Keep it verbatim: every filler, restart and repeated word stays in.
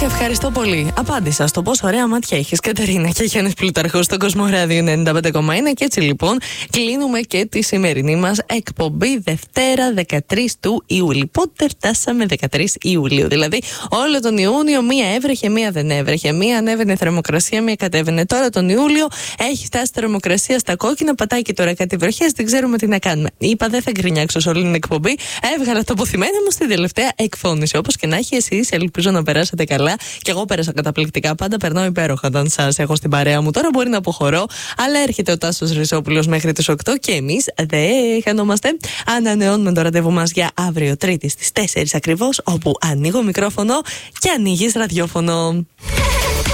Αχ, ευχαριστώ πολύ. Απάντησα στο πόσο ωραία μάτια έχεις, Κατερίνα και Γιάννης Πλουταρχός στο Κοσμοράδιο ενενήντα πέντε κόμμα ένα. Και έτσι λοιπόν κλείνουμε και τη σημερινή μας εκπομπή Δευτέρα δεκατρείς του Ιούλη. Πότε φτάσαμε δεκατρείς Ιουλίου? Δηλαδή όλο τον Ιούνιο μία έβρεχε, μία δεν έβρεχε. Μία ανέβαινε θερμοκρασία, μία κατέβαινε. Τώρα τον Ιούλιο έχει φτάσει θερμοκρασία στα κόκκινα, πατάει και τώρα κάτι βροχές, δεν ξέρουμε τι να κάνουμε. Είπα δεν θα γκρινιάξω σε όλη την εκπομπή. Έβγαλα το αποθυμένο μου στην τελευταία εκφώνηση. Όπως και να έχει, εσείς ελπίζω να περάσετε καλά. Και εγώ πέρασα καταπληκτικά. Πάντα περνάω υπέροχα όταν σας έχω στην παρέα μου. Τώρα μπορεί να αποχωρώ, αλλά έρχεται ο Τάσος Ρισόπουλος μέχρι τις οκτώ και εμείς δεν χανόμαστε. Ανανεώνουμε το ραντεβού μας για αύριο Τρίτη στις τέσσερις ακριβώς, όπου ανοίγω μικρόφωνο και ανοίγεις ραδιόφωνο.